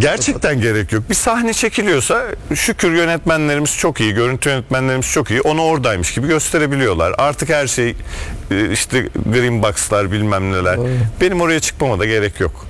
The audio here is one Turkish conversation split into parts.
Gerçekten gerek yok. Bir sahne çekiliyorsa şükür yönetmenlerimiz çok iyi, görüntü yönetmenlerimiz çok iyi. Onu oradaymış gibi gösterebiliyorlar. Artık her şey işte green box'lar bilmem neler. Benim oraya çıkmama da gerek yok.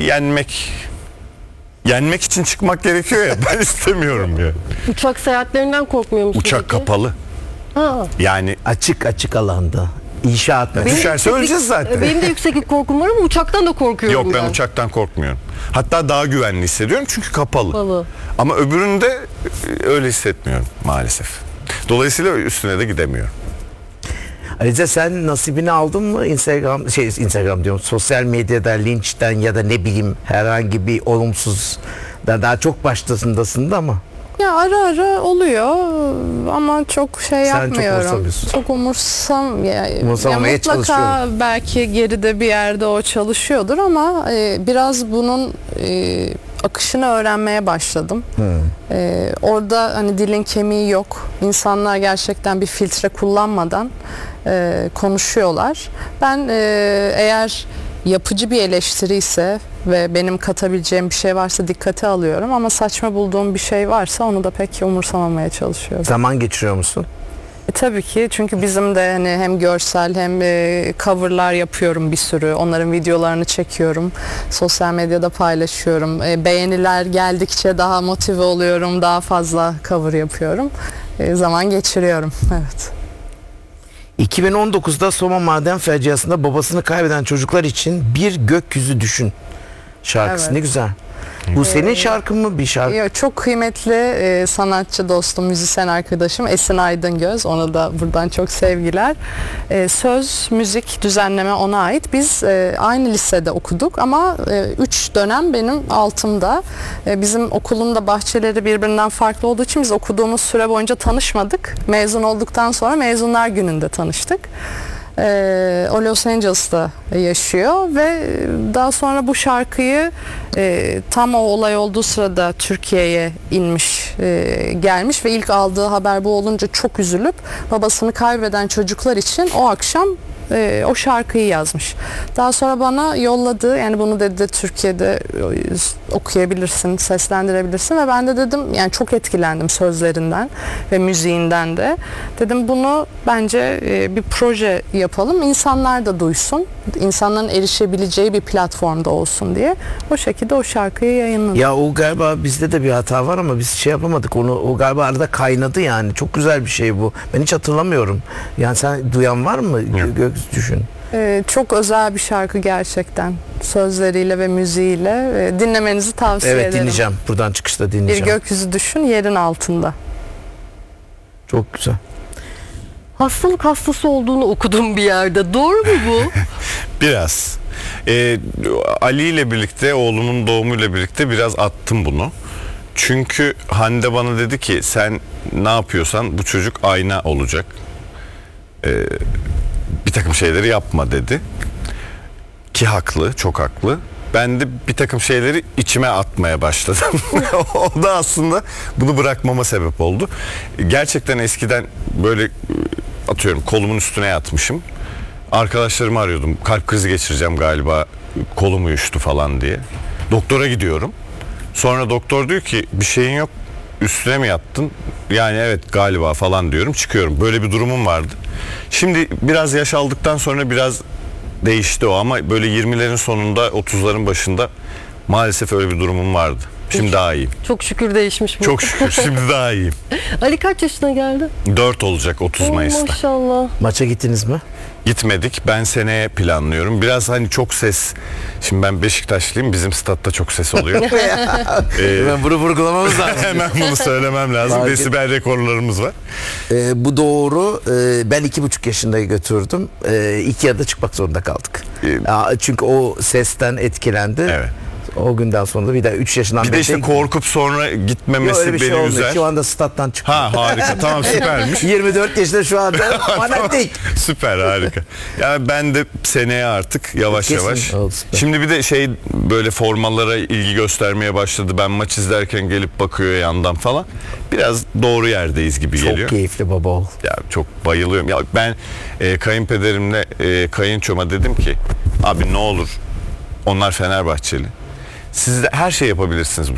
Yenmek için çıkmak gerekiyor ya, ben istemiyorum ya. Uçak seyahatlerinden korkmuyor musun? Uçak peki? kapalı. Ha. Yani Açık alanda. İnşaat mı? düşerse öleceğiz zaten. Benim de yükseklik korkum var ama uçaktan da korkuyorum. Yok, ben uçaktan korkmuyorum. Hatta daha güvenli hissediyorum çünkü kapalı. Kapalı. Ama öbüründe öyle hissetmiyorum maalesef. Dolayısıyla üstüne de gidemiyorum. Ayrıca sen nasibini aldın mı Instagram diyorum, sosyal medyada linçten ya da ne bileyim herhangi bir olumsuz, daha çok baştasındasın da ama. Ya ara oluyor ama çok şey Sen çok yapmıyorum. umursamıyorsun. Çok Umursamamaya mutlaka çalışıyorum. belki geride bir yerde o çalışıyordur ama biraz bunun akışını öğrenmeye başladım. Orada hani dilin kemiği yok. İnsanlar gerçekten bir filtre kullanmadan konuşuyorlar. Ben eğer yapıcı bir eleştiri ise ve benim katabileceğim bir şey varsa dikkate alıyorum ama saçma bulduğum bir şey varsa onu da pek umursamamaya çalışıyorum. Zaman geçiriyor musun? Tabii ki, çünkü bizim de hani hem görsel hem coverlar yapıyorum bir sürü. Onların videolarını çekiyorum. Sosyal medyada paylaşıyorum. Beğeniler geldikçe daha motive oluyorum. Daha fazla cover yapıyorum. Zaman geçiriyorum. Evet. 2019'da Soma Maden faciasında babasını kaybeden çocuklar için Bir Gökyüzü Düşün şarkısı. Evet. Ne güzel. Bu senin şarkın mı, bir şarkı? Çok kıymetli sanatçı dostum, müzisyen arkadaşım Esin Aydıngöz. Ona da buradan çok sevgiler. Söz, müzik, düzenleme ona ait. Biz aynı lisede okuduk ama 3 dönem benim altımda. Bizim okulun da bahçeleri birbirinden farklı olduğu için biz okuduğumuz süre boyunca tanışmadık. Mezun olduktan sonra mezunlar gününde tanıştık. O Los Angeles'ta yaşıyor ve daha sonra bu şarkıyı tam o olay olduğu sırada Türkiye'ye inmiş, gelmiş ve ilk aldığı haber bu olunca çok üzülüp babasını kaybeden çocuklar için o akşam o şarkıyı yazmış. Daha sonra bana yolladı, yani bunu dedi Türkiye'de okuyabilirsin, seslendirebilirsin ve ben de dedim, yani çok etkilendim sözlerinden ve müziğinden de. Dedim bunu bence bir proje yapalım, insanlar da duysun, insanların erişebileceği bir platformda olsun diye. O şekilde o şarkıyı yayınladım. Ya o galiba bizde de bir hata var ama biz şey yapamadık onu, o galiba arada kaynadı yani. Çok güzel bir şey bu. Ben hiç hatırlamıyorum. Yani sen duyan var mı? Gökyüzü Düşün. Çok özel bir şarkı gerçekten. Sözleriyle ve müziğiyle. Dinlemenizi tavsiye ederim. Evet, dinleyeceğim. Buradan çıkışta Bir dinleyeceğim. gökyüzü düşün, yerin altında. Çok güzel. Hastalık hastası olduğunu okudum bir yerde. Doğru mu bu? Biraz. Ali ile birlikte, oğlumun doğumuyla birlikte biraz attım bunu. Çünkü Hande bana dedi ki sen ne yapıyorsan bu çocuk ayna olacak. Bir takım şeyleri yapma dedi. Ki haklı, çok haklı. Ben de bir takım şeyleri içime atmaya başladım. O da aslında bunu bırakmama sebep oldu. Gerçekten eskiden böyle atıyorum kolumun üstüne yatmışım. Arkadaşlarımı arıyordum. Kalp krizi geçireceğim galiba, kolum uyuştu falan diye. Doktora gidiyorum. Sonra doktor diyor ki bir şeyin yok, üstüne mi yattın? Yani evet galiba falan diyorum, çıkıyorum. Böyle bir durumum vardı. Şimdi biraz yaş aldıktan sonra biraz değişti o ama böyle 20'lerin sonunda 30'ların başında maalesef öyle bir durumum vardı. Şimdi daha iyiyim. Çok şükür değişmiş bu. Çok şükür şimdi daha iyiyim. Ali kaç yaşına geldi? 4 olacak 30 Mayıs'ta. Maşallah. Maça gittiniz mi? Gitmedik. Ben seneye planlıyorum. Biraz hani çok ses. Şimdi ben Beşiktaşlıyım. Bizim statta çok ses oluyor. Ben bunu vurgulamamız lazım. Hemen bunu söylemem lazım. Desibel rekorlarımız var. Bu doğru. Ben 2,5 yaşında götürdüm. 2 yarıda çıkmak zorunda kaldık. Çünkü o sesten etkilendi. Evet. O günden sonra da bir daha 3 yaşından Bir de işte korkup sonra gitmemesi öyle bir beni şey olmuyor. üzer. Şu anda stat'tan çıktı. Ha harika, tamam, süpermiş. 24 yaşında şu anda fanatik. Süper, harika. Yani ben de seneye artık yavaş Kesin. yavaş. Oldu, süper. Şimdi bir de şey, böyle formalara ilgi göstermeye başladı. Ben maç izlerken gelip bakıyor yandan falan. Biraz doğru yerdeyiz gibi Çok geliyor. keyifli baba ol. Ya çok bayılıyorum. Ya ben kayınpederimle kayınçoma dedim ki abi ne olur, onlar Fenerbahçeli. Siz de her şey yapabilirsiniz bu